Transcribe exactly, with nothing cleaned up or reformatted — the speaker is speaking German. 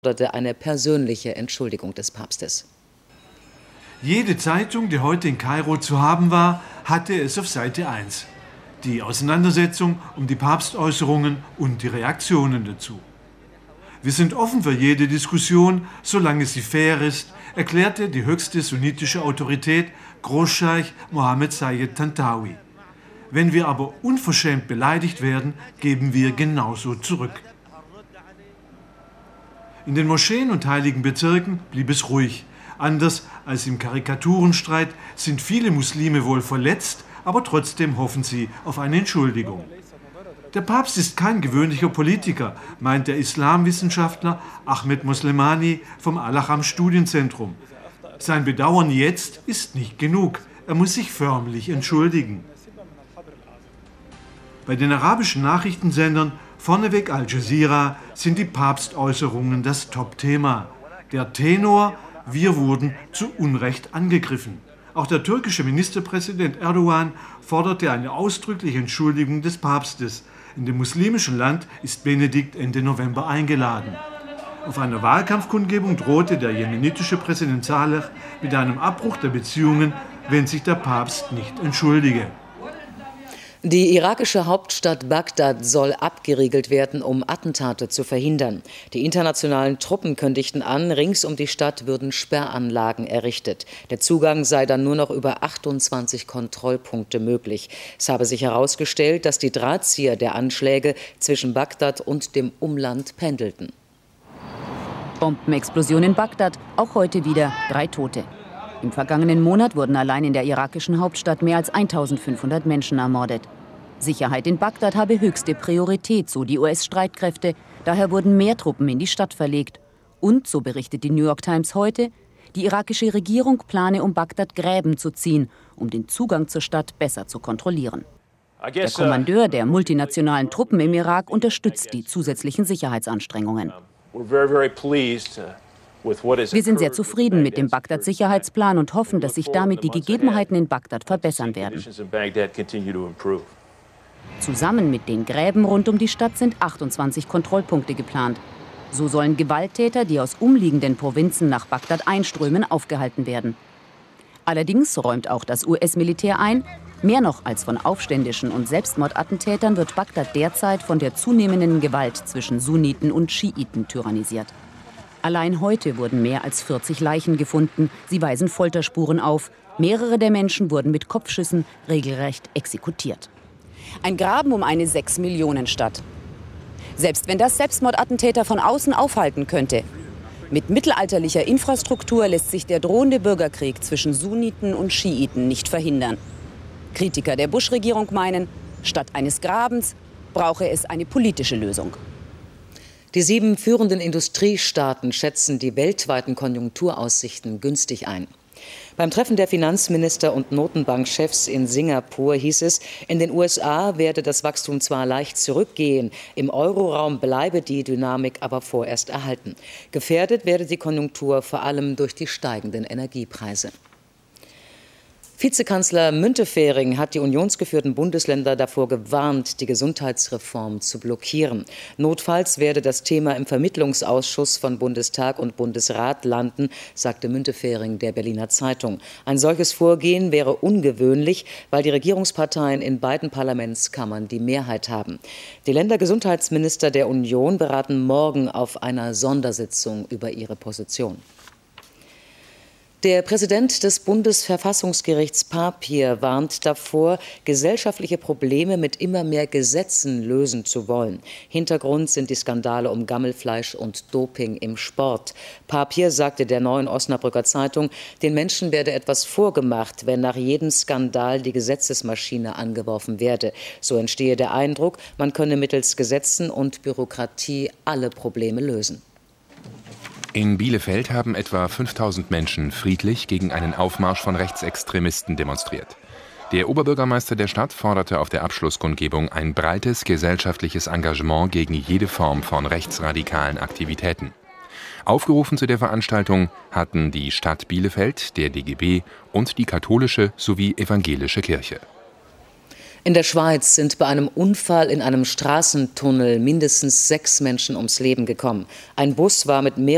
forderte eine persönliche Entschuldigung des Papstes. Jede Zeitung, die heute in Kairo zu haben war, hatte es auf Seite eins. Die Auseinandersetzung um die Papstäußerungen und die Reaktionen dazu. Wir sind offen für jede Diskussion, solange sie fair ist, erklärte die höchste sunnitische Autorität Großscheich Mohammed Zayed Tantawi. Wenn wir aber unverschämt beleidigt werden, geben wir genauso zurück. In den Moscheen und heiligen Bezirken blieb es ruhig. Anders als im Karikaturenstreit sind viele Muslime wohl verletzt, aber trotzdem hoffen sie auf eine Entschuldigung. Der Papst ist kein gewöhnlicher Politiker, meint der Islamwissenschaftler Ahmed Moslemani vom Al-Ahram Studienzentrum. Sein Bedauern jetzt ist nicht genug. Er muss sich förmlich entschuldigen. Bei den arabischen Nachrichtensendern, vorneweg Al Jazeera, sind die Papstäußerungen das Top-Thema. Der Tenor: Wir wurden zu Unrecht angegriffen. Auch der türkische Ministerpräsident Erdogan forderte eine ausdrückliche Entschuldigung des Papstes. In dem muslimischen Land ist Benedikt Ende November eingeladen. Auf einer Wahlkampfkundgebung drohte der jemenitische Präsident Saleh mit einem Abbruch der Beziehungen, wenn sich der Papst nicht entschuldige. Die irakische Hauptstadt Bagdad soll abgeriegelt werden, um Attentate zu verhindern. Die internationalen Truppen kündigten an, rings um die Stadt würden Sperranlagen errichtet. Der Zugang sei dann nur noch über achtundzwanzig Kontrollpunkte möglich. Es habe sich herausgestellt, dass die Drahtzieher der Anschläge zwischen Bagdad und dem Umland pendelten. Bombenexplosion in Bagdad, auch heute wieder drei Tote. Im vergangenen Monat wurden allein in der irakischen Hauptstadt mehr als eintausendfünfhundert Menschen ermordet. Sicherheit in Bagdad habe höchste Priorität, so die U S-Streitkräfte. Daher wurden mehr Truppen in die Stadt verlegt. Und, so berichtet die New York Times heute, die irakische Regierung plane, um Bagdad Gräben zu ziehen, um den Zugang zur Stadt besser zu kontrollieren. Der Kommandeur der multinationalen Truppen im Irak unterstützt die zusätzlichen Sicherheitsanstrengungen. Wir sind sehr zufrieden mit dem Bagdad-Sicherheitsplan und hoffen, dass sich damit die Gegebenheiten in Bagdad verbessern werden. Zusammen mit den Gräben rund um die Stadt sind achtundzwanzig Kontrollpunkte geplant. So sollen Gewalttäter, die aus umliegenden Provinzen nach Bagdad einströmen, aufgehalten werden. Allerdings räumt auch das U S-Militär ein, mehr noch als von Aufständischen und Selbstmordattentätern wird Bagdad derzeit von der zunehmenden Gewalt zwischen Sunniten und Schiiten tyrannisiert. Allein heute wurden mehr als vierzig Leichen gefunden. Sie weisen Folterspuren auf. Mehrere der Menschen wurden mit Kopfschüssen regelrecht exekutiert. Ein Graben um eine Sechs-Millionen-Stadt. Selbst wenn das Selbstmordattentäter von außen aufhalten könnte. Mit mittelalterlicher Infrastruktur lässt sich der drohende Bürgerkrieg zwischen Sunniten und Schiiten nicht verhindern. Kritiker der Bush-Regierung meinen, statt eines Grabens brauche es eine politische Lösung. Die sieben führenden Industriestaaten schätzen die weltweiten Konjunkturaussichten günstig ein. Beim Treffen der Finanzminister und Notenbankchefs in Singapur hieß es, in den U S A werde das Wachstum zwar leicht zurückgehen, im Euroraum bleibe die Dynamik aber vorerst erhalten. Gefährdet werde die Konjunktur vor allem durch die steigenden Energiepreise. Vizekanzler Müntefering hat die unionsgeführten Bundesländer davor gewarnt, die Gesundheitsreform zu blockieren. Notfalls werde das Thema im Vermittlungsausschuss von Bundestag und Bundesrat landen, sagte Müntefering der Berliner Zeitung. Ein solches Vorgehen wäre ungewöhnlich, weil die Regierungsparteien in beiden Parlamentskammern die Mehrheit haben. Die Ländergesundheitsminister der Union beraten morgen auf einer Sondersitzung über ihre Position. Der Präsident des Bundesverfassungsgerichts Papier warnt davor, gesellschaftliche Probleme mit immer mehr Gesetzen lösen zu wollen. Hintergrund sind die Skandale um Gammelfleisch und Doping im Sport. Papier sagte der Neuen Osnabrücker Zeitung, den Menschen werde etwas vorgemacht, wenn nach jedem Skandal die Gesetzesmaschine angeworfen werde. So entstehe der Eindruck, man könne mittels Gesetzen und Bürokratie alle Probleme lösen. In Bielefeld haben etwa fünftausend Menschen friedlich gegen einen Aufmarsch von Rechtsextremisten demonstriert. Der Oberbürgermeister der Stadt forderte auf der Abschlusskundgebung ein breites gesellschaftliches Engagement gegen jede Form von rechtsradikalen Aktivitäten. Aufgerufen zu der Veranstaltung hatten die Stadt Bielefeld, der D G B und die katholische sowie evangelische Kirche. In der Schweiz sind bei einem Unfall in einem Straßentunnel mindestens sechs Menschen ums Leben gekommen. Ein Bus war mit mehreren